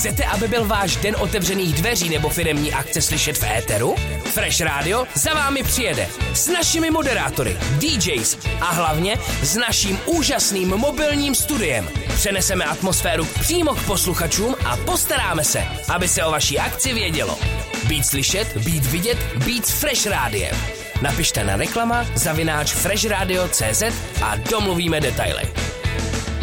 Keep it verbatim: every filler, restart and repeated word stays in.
Chcete, aby byl váš den otevřených dveří nebo firemní akce slyšet v éteru? Fresh Radio za vámi přijede s našimi moderátory, D Js a hlavně s naším úžasným mobilním studiem. Přeneseme atmosféru přímo k posluchačům a postaráme se, aby se o vaší akci vědělo. Být slyšet, být vidět, být s Fresh Rádiem. Napište na reklama zavináč freshradio tečka cz a domluvíme detaily.